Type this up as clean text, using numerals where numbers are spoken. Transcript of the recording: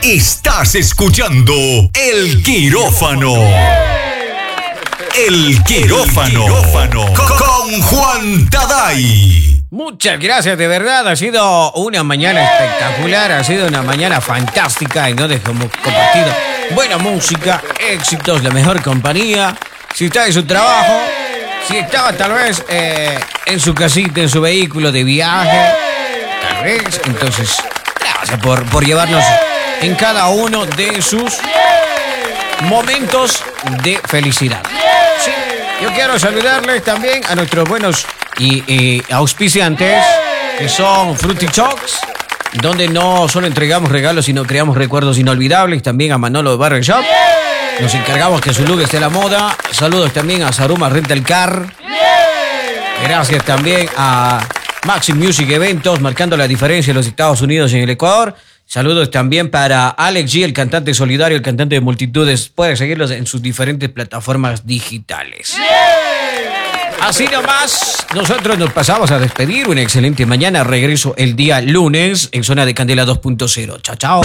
Estás escuchando El Quirófano. El Quirófano con Juan Taday. Muchas gracias, de verdad. Ha sido una mañana espectacular, ha sido una mañana fantástica en donde hemos compartido buena música, éxitos, la mejor compañía. Si está en su trabajo, si estaba tal vez en su casita, en su vehículo de viaje, tal vez. Entonces, gracias por llevarnos en cada uno de sus momentos de felicidad. Sí, yo quiero saludarles también a nuestros buenos y auspiciantes, que son Fruity Chocks, donde no solo entregamos regalos, sino creamos recuerdos inolvidables. También a Manolo de Barber Shop. Nos encargamos que su look esté a la moda. Saludos también a Saruma Rental Car. Gracias también a Maxim Music Eventos, marcando la diferencia en los Estados Unidos y en el Ecuador. Saludos también para Alex G, el cantante solidario, el cantante de multitudes. Pueden seguirlos en sus diferentes plataformas digitales. Así nomás, nosotros nos pasamos a despedir. Una excelente mañana. Regreso el día lunes en Zona de Candela 2.0. Chao, chao.